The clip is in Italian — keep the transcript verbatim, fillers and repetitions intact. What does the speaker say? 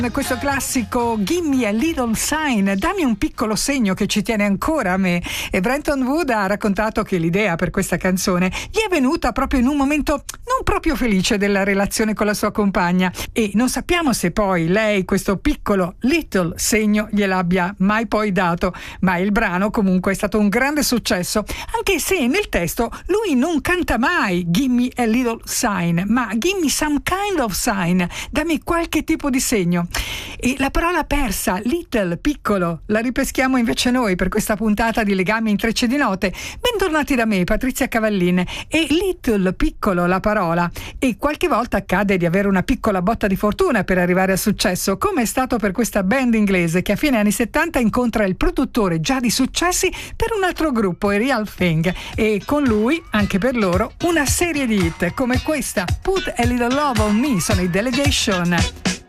Questo classico Gimme a Little Sign, dammi un piccolo segno che ci tiene ancora a me. E Brenton Wood ha raccontato che l'idea per questa canzone gli è venuta proprio in un momento non proprio felice della relazione con la sua compagna, e non sappiamo se poi lei questo piccolo little segno gliel'abbia mai poi dato, ma il brano comunque è stato un grande successo, anche se nel testo lui non canta mai Gimme a Little Sign, ma Gimme some kind of sign, dammi qualche tipo di segno. E la parola persa, little, piccolo, la ripeschiamo invece noi per questa puntata di Legami Intrecci di Note. Bentornati da me, Patrizia Cavallin. E little, piccolo, la parola. E qualche volta accade di avere una piccola botta di fortuna per arrivare al successo, come è stato per questa band inglese che a fine anni settanta incontra il produttore già di successi per un altro gruppo, i Real Thing. E con lui, anche per loro, una serie di hit come questa, Put a Little Love on Me, sono i Delegation.